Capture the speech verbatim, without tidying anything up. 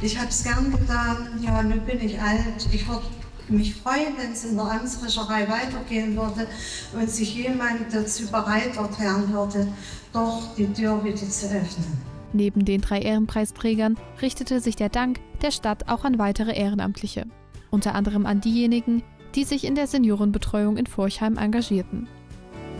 Ich habe es gern getan, ja, nun bin ich alt. Ich würde mich freuen, wenn es in der Amtsricherei weitergehen würde und sich jemand dazu bereit erklären würde, doch die Tür wieder zu öffnen. Neben den drei Ehrenpreisträgern richtete sich der Dank der Stadt auch an weitere Ehrenamtliche. Unter anderem an diejenigen, die sich in der Seniorenbetreuung in Forchheim engagierten.